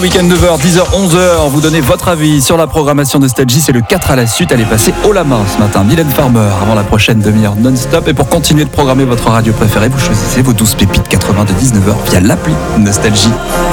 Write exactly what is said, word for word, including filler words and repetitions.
Week-end neuf heures, dix heures, onze heures, vous donnez votre avis sur la programmation Nostalgie, c'est le quatre à la suite, elle est passée haut la main ce matin. Mylène Farmer avant la prochaine demi-heure non-stop, et pour continuer de programmer votre radio préférée, vous choisissez vos douze pépites quatre-vingts de dix-neuf heures via l'appli Nostalgie.